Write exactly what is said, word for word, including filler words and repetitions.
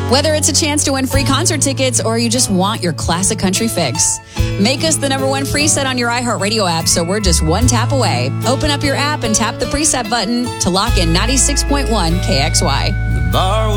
Whether it's a chance to win free concert tickets or you just want your classic country fix, make us the number one preset on your iHeartRadio app so we're just one tap away. Open up your app and tap the preset button to lock in ninety-six point one K X Y. The bar